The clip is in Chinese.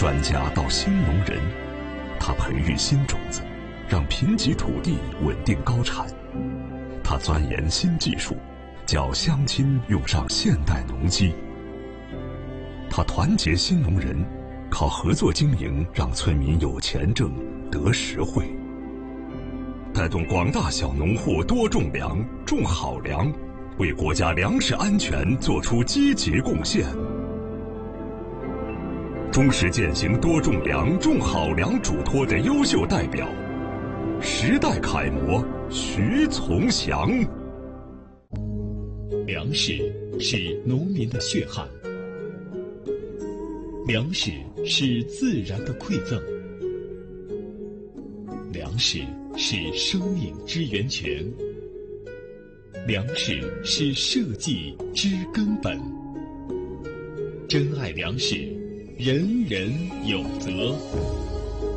专家到新农人，他培育新种子，让贫瘠土地稳定高产。他钻研新技术，教乡亲用上现代农机。他团结新农人，靠合作经营让村民有钱挣得实惠，带动广大小农户多种粮、种好粮，为国家粮食安全作出积极贡献。忠实践行多种粮、种好粮嘱托的优秀代表，时代楷模徐从祥。 粮食是农民的血汗，粮食是自然的馈赠，粮食是生命之源泉，粮食是社稷之根本。珍爱粮食，人人有责。